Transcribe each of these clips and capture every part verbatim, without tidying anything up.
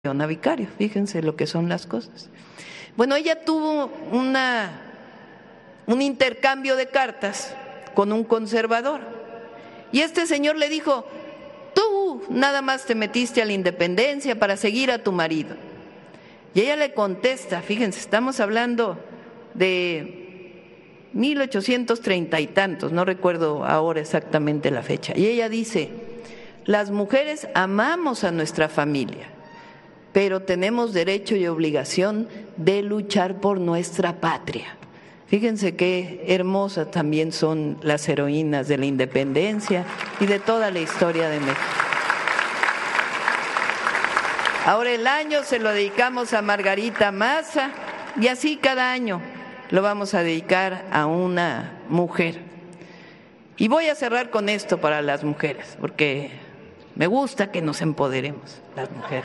a Vicario, fíjense lo que son las cosas. Bueno, ella tuvo una, un intercambio de cartas con un conservador y este señor le dijo: tú nada más te metiste a la independencia para seguir a tu marido. Y ella le contesta, fíjense, estamos hablando de mil ochocientos treinta y tantos, no recuerdo ahora exactamente la fecha, y ella dice: las mujeres amamos a nuestra familia, pero tenemos derecho y obligación de luchar por nuestra patria. Fíjense qué hermosas también son las heroínas de la independencia y de toda la historia de México. Ahora el año se lo dedicamos a Margarita Maza y así cada año lo vamos a dedicar a una mujer. Y voy a cerrar con esto para las mujeres, porque me gusta que nos empoderemos las mujeres.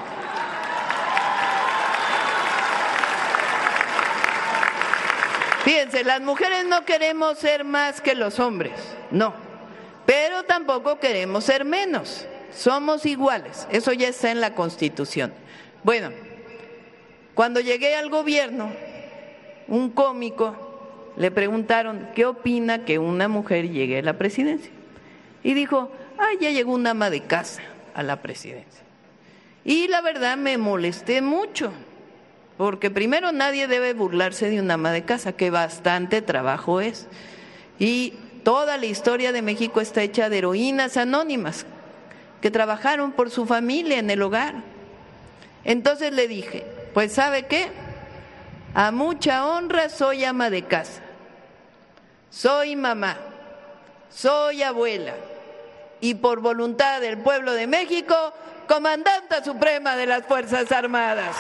Fíjense, las mujeres no queremos ser más que los hombres, no, pero tampoco queremos ser menos, somos iguales, eso ya está en la Constitución. Bueno, cuando llegué al gobierno, un cómico le preguntaron: ¿qué opina que una mujer llegue a la presidencia? Y dijo: ah, ya llegó una ama de casa a la presidencia. Y la verdad me molesté mucho, porque primero nadie debe burlarse de una ama de casa, que bastante trabajo es. Y toda la historia de México está hecha de heroínas anónimas que trabajaron por su familia en el hogar. Entonces le dije: pues ¿sabe qué? A mucha honra soy ama de casa, soy mamá, soy abuela y por voluntad del pueblo de México, comandanta suprema de las Fuerzas Armadas.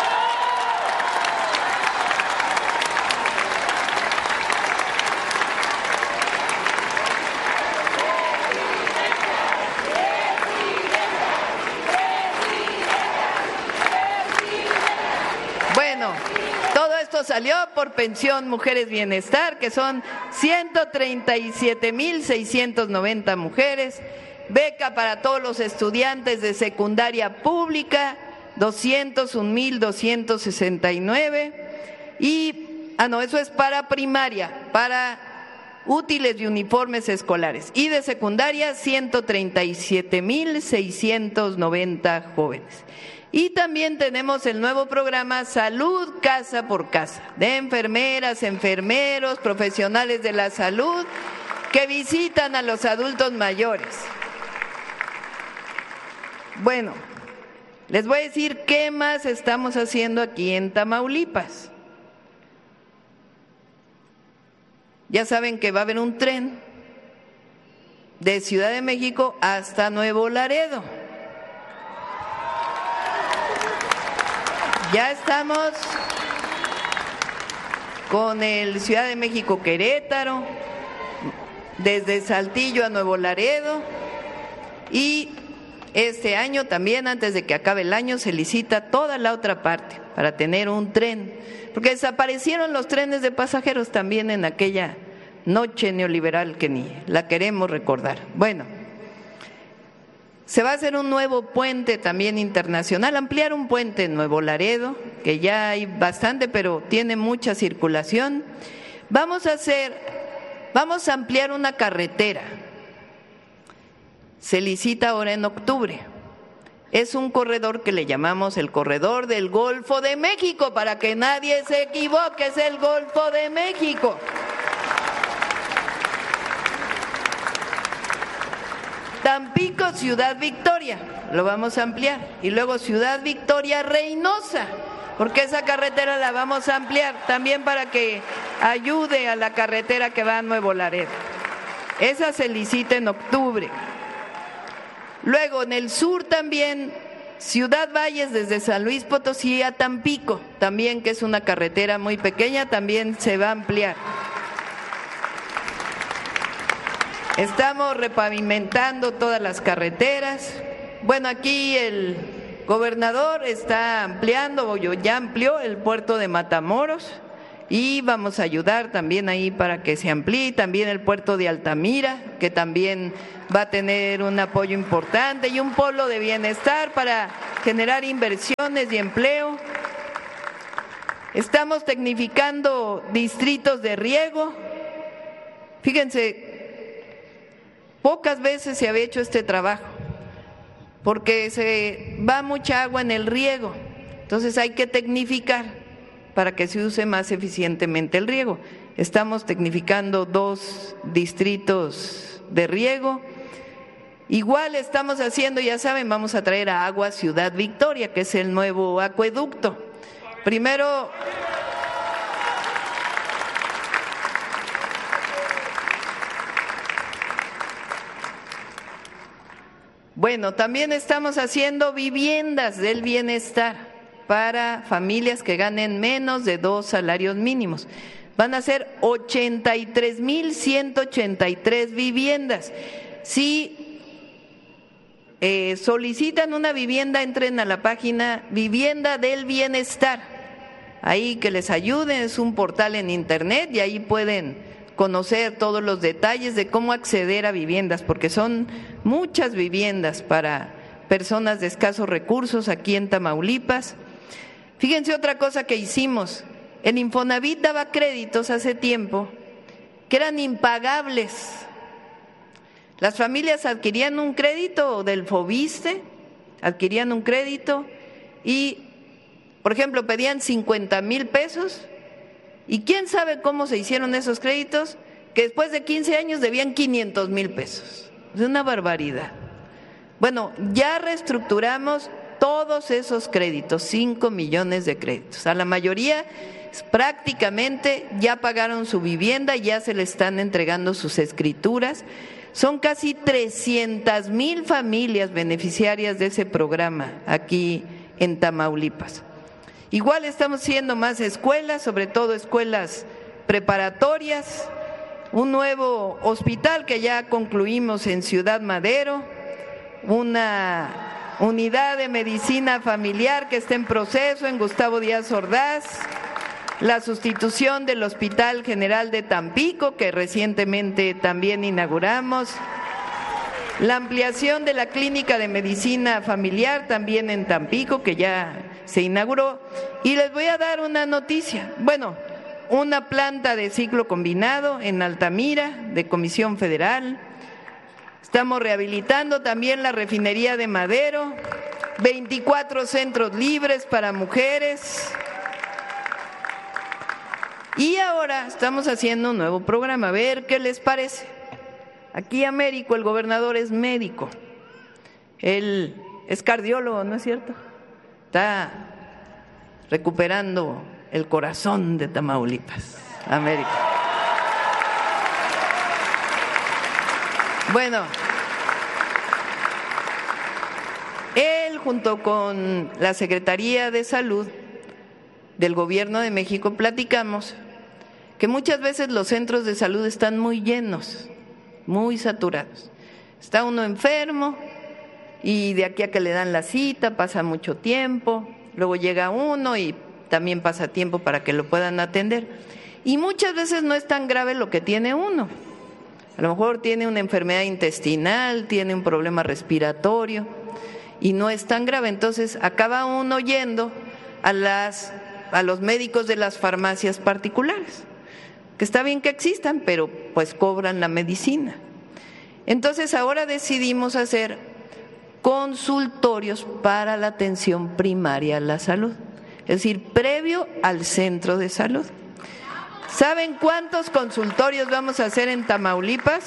Salió por Pensión Mujeres Bienestar, que son ciento treinta y siete mil seiscientos noventa mujeres, beca para todos los estudiantes de secundaria pública, doscientos un mil doscientos sesenta y nueve, y, ah no, eso es para primaria, para útiles y uniformes escolares, y de secundaria ciento treinta y siete mil seiscientos noventa jóvenes. Y también tenemos el nuevo programa Salud Casa por Casa, de enfermeras, enfermeros, profesionales de la salud que visitan a los adultos mayores. Bueno, les voy a decir qué más estamos haciendo aquí en Tamaulipas. Ya saben que va a haber un tren de Ciudad de México hasta Nuevo Laredo. Ya estamos con el Ciudad de México Querétaro, desde Saltillo a Nuevo Laredo, y este año también, antes de que acabe el año, se licita toda la otra parte para tener un tren, porque desaparecieron los trenes de pasajeros también en aquella noche neoliberal que ni la queremos recordar. Bueno, se va a hacer un nuevo puente también internacional, ampliar un puente en Nuevo Laredo, que ya hay bastante, pero tiene mucha circulación. Vamos a hacer, vamos a ampliar una carretera. Se licita ahora en octubre. Es un corredor que le llamamos el corredor del Golfo de México, para que nadie se equivoque, es el Golfo de México. Tampico, Ciudad Victoria, lo vamos a ampliar, y luego Ciudad Victoria, Reynosa, porque esa carretera la vamos a ampliar también para que ayude a la carretera que va a Nuevo Laredo. Esa se licita en octubre. Luego en el sur también, Ciudad Valles, desde San Luis Potosí a Tampico, también, que es una carretera muy pequeña, también se va a ampliar. Estamos repavimentando todas las carreteras. Bueno, aquí el gobernador está ampliando, o ya amplió el puerto de Matamoros, y vamos a ayudar también ahí para que se amplíe, también el puerto de Altamira, que también va a tener un apoyo importante, y un polo de bienestar para generar inversiones y empleo. Estamos tecnificando distritos de riego. Fíjense, pocas veces se había hecho este trabajo, porque se va mucha agua en el riego, entonces hay que tecnificar para que se use más eficientemente el riego. Estamos tecnificando dos distritos de riego. Igual estamos haciendo, ya saben, vamos a traer a Agua Ciudad Victoria, que es el nuevo acueducto. Primero, bueno, también estamos haciendo viviendas del bienestar para familias que ganen menos de dos salarios mínimos. Van a ser ochenta y tres mil ciento ochenta y tres viviendas. Si eh, solicitan una vivienda, entren a la página Vivienda del Bienestar. Ahí que les ayuden, es un portal en internet y ahí pueden conocer todos los detalles de cómo acceder a viviendas, porque son muchas viviendas para personas de escasos recursos aquí en Tamaulipas. Fíjense otra cosa que hicimos, el Infonavit daba créditos hace tiempo que eran impagables. Las familias adquirían un crédito del Fobiste, adquirían un crédito y, por ejemplo, pedían cincuenta mil pesos y quién sabe cómo se hicieron esos créditos, que después de quince años debían quinientos mil pesos. Es una barbaridad. Bueno, ya reestructuramos todos esos créditos, cinco millones de créditos. A la mayoría prácticamente ya pagaron su vivienda, ya se le están entregando sus escrituras. Son casi trescientas mil familias beneficiarias de ese programa aquí en Tamaulipas. Igual estamos haciendo más escuelas, sobre todo escuelas preparatorias, un nuevo hospital que ya concluimos en Ciudad Madero, una unidad de medicina familiar que está en proceso en Gustavo Díaz Ordaz, la sustitución del Hospital General de Tampico, que recientemente también inauguramos, la ampliación de la Clínica de Medicina Familiar también en Tampico, que ya se inauguró. Y les voy a dar una noticia, bueno, una planta de ciclo combinado en Altamira, de Comisión Federal. Estamos rehabilitando también la refinería de Madero, veinticuatro centros libres para mujeres. Y ahora estamos haciendo un nuevo programa, a ver qué les parece. Aquí Américo, el gobernador, es médico, él es cardiólogo, ¿no es cierto? Está recuperando el corazón de Tamaulipas, Américo. Bueno, él junto con la Secretaría de Salud del Gobierno de México platicamos que muchas veces los centros de salud están muy llenos, muy saturados. Está uno enfermo y de aquí a que le dan la cita pasa mucho tiempo, luego llega uno y también pasa tiempo para que lo puedan atender. Y muchas veces no es tan grave lo que tiene uno. A lo mejor tiene una enfermedad intestinal, tiene un problema respiratorio y no es tan grave. Entonces acaba uno yendo a, las, a los médicos de las farmacias particulares, que está bien que existan, pero pues cobran la medicina. Entonces ahora decidimos hacer consultorios para la atención primaria a la salud, es decir, previo al centro de salud. ¿Saben cuántos consultorios vamos a hacer en Tamaulipas?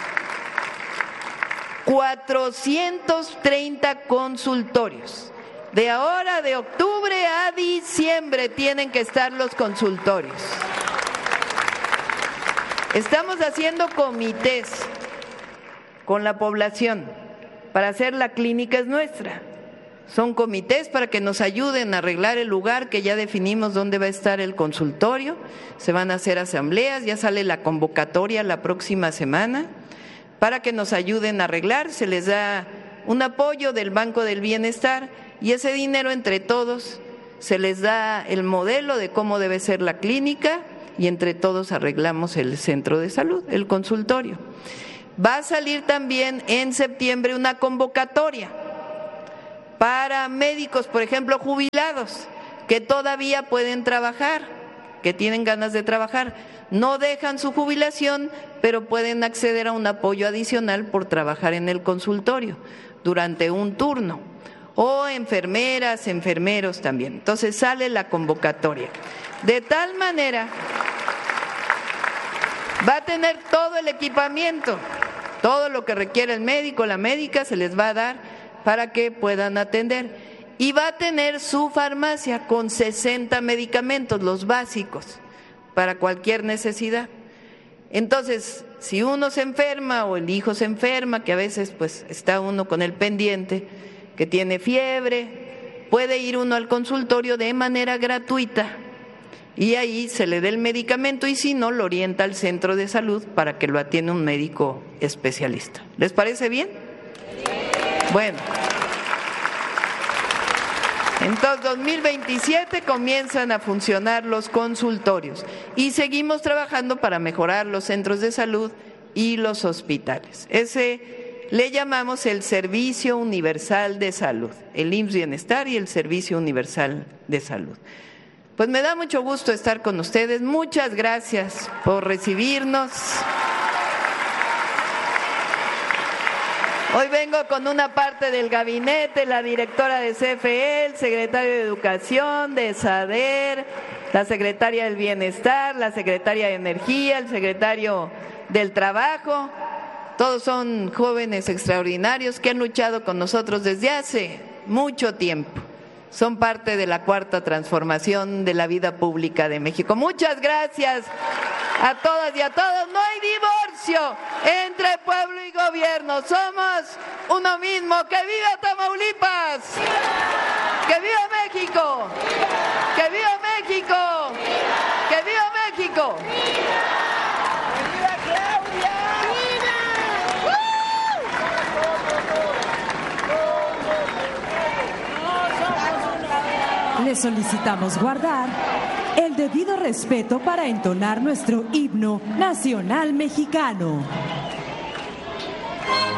cuatrocientos treinta consultorios. De ahora, de octubre a diciembre, tienen que estar los consultorios. Estamos haciendo comités con la población para hacer la clínica es nuestra. Son comités para que nos ayuden a arreglar el lugar, que ya definimos dónde va a estar el consultorio. Se van a hacer asambleas, ya sale la convocatoria la próxima semana para que nos ayuden a arreglar. Se les da un apoyo del Banco del Bienestar y ese dinero entre todos se les da el modelo de cómo debe ser la clínica y entre todos arreglamos el centro de salud, el consultorio. Va a salir también en septiembre una convocatoria para médicos, por ejemplo, jubilados, que todavía pueden trabajar, que tienen ganas de trabajar. No dejan su jubilación, pero pueden acceder a un apoyo adicional por trabajar en el consultorio durante un turno. O enfermeras, enfermeros también. Entonces sale la convocatoria. De tal manera, va a tener todo el equipamiento, todo lo que requiere el médico, la médica, se les va a dar para que puedan atender. Y va a tener su farmacia con sesenta medicamentos, los básicos, para cualquier necesidad. Entonces, si uno se enferma o el hijo se enferma, que a veces pues está uno con el pendiente, que tiene fiebre, puede ir uno al consultorio de manera gratuita y ahí se le dé el medicamento y si no, lo orienta al centro de salud para que lo atienda un médico especialista. ¿Les parece bien? Bueno. Entonces, dos mil veintisiete comienzan a funcionar los consultorios y seguimos trabajando para mejorar los centros de salud y los hospitales. Ese le llamamos el Servicio Universal de Salud, el I M S S Bienestar y el Servicio Universal de Salud. Pues me da mucho gusto estar con ustedes. Muchas gracias por recibirnos. Hoy vengo con una parte del gabinete, la directora de C F E, el secretario de Educación, de SADER, la secretaria del Bienestar, la secretaria de Energía, el secretario del Trabajo. Todos son jóvenes extraordinarios que han luchado con nosotros desde hace mucho tiempo. Son parte de la cuarta transformación de la vida pública de México. Muchas gracias a todas y a todos. No hay divorcio entre pueblo y gobierno. Somos uno mismo. ¡Que viva Tamaulipas! ¡Que viva México! ¡Que viva México! ¡Que viva México! Le solicitamos guardar el debido respeto para entonar nuestro himno nacional mexicano.